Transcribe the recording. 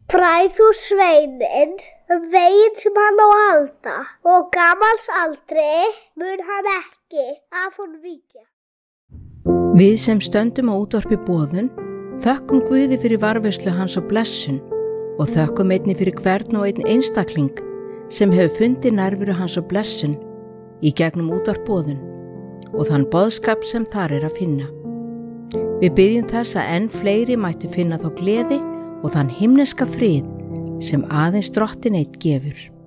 Fræð þú sveininn veginn sem hann á að halda, og gamals aldri mun hann ekki af honum víkja. Við sem stöndum á útvarpi Boðun þökkum Guði fyrir varðveislu hans og blessun og þökkum einnig fyrir hvern og einn einstakling sem hefur fundið nærveru hans og blessun í gegnum útvarp Boðun og þann boðskap sem þar er að finna. Við biðjum þess að enn fleiri mættu finna þá gleði og þann himneska frið sem aðeins Drottinn einn gefur.